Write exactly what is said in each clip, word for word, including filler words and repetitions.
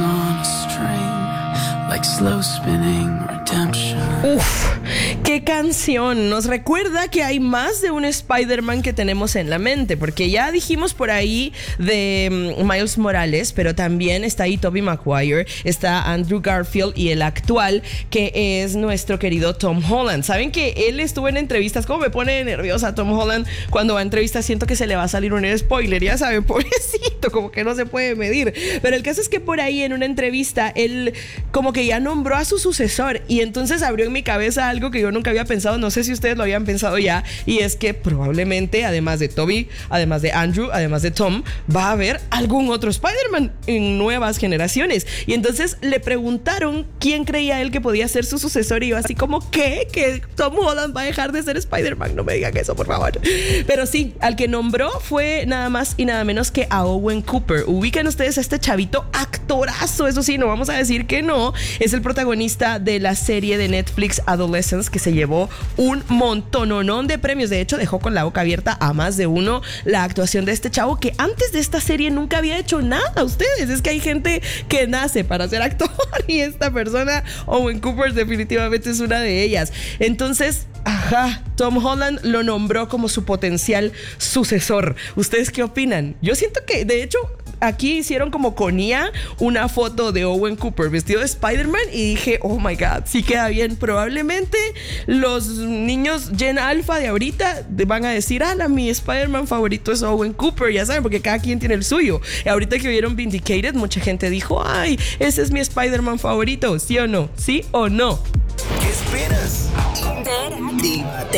on a string, like slow spinning redemption. Uf, qué canción. Nos recuerda que hay más de un Spider-Man que tenemos en la mente, porque ya dijimos por ahí de um, Miles Morales, pero también está ahí Tobey Maguire, está Andrew Garfield y el actual, que es nuestro querido Tom Holland. Saben que él estuvo en entrevistas, como me pone nerviosa Tom Holland cuando va a entrevistas, siento que se le va a salir un spoiler, ya saben, pobrecito, como que no se puede medir. Pero el caso es que por ahí en una entrevista él como que ya nombró a su sucesor, y entonces abrió en mi cabeza algo que yo nunca había pensado, no sé si ustedes lo habían pensado ya, y es que probablemente además de Tobey, además de Andrew, además de Tom, va a haber algún otro Spider-Man en nuevas generaciones. Y entonces le preguntaron quién creía él que podía ser su sucesor, y yo así como, ¿qué? ¿Que Tom Holland va a dejar de ser Spider-Man? No me digan eso, por favor. Pero sí, al que nombró fue nada más y nada menos que a Owen Cooper. Ubican ustedes a este chavito, actorazo, eso sí, no vamos a decir que no. Es el protagonista de la serie de Netflix Adolescence, que se llevó un montononón de premios. De hecho, dejó con la boca abierta a más de uno la actuación de este chavo, que antes de esta serie nunca había hecho nada. Ustedes, es que hay gente que nace para ser actor, y esta persona, Owen Cooper, definitivamente es una de ellas. Entonces, ajá, Tom Holland lo nombró como su potencial sucesor. ¿Ustedes qué opinan? Yo siento que, de hecho, aquí hicieron como con I A una foto de Owen Cooper vestido de Spider-Man, y dije, oh my god, sí queda bien. Probablemente los niños Gen Alpha de ahorita van a decir, ala, mi Spider-Man favorito es Owen Cooper, ya saben, porque cada quien tiene el suyo. Y ahorita que vieron Vindicated, mucha gente dijo, ay, ese es mi Spider-Man favorito, ¿sí o no? ¿Sí o no? ¿Qué esperas? Interactívate.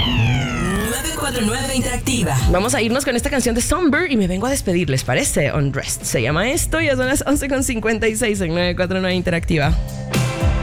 nueve cuatro nueve Interactiva. Vamos a irnos con esta canción de Somber y me vengo a despedir, ¿les parece? Undressed se llama esto, y ya son las once con cincuenta y seis en nueve cuatro nueve Interactiva.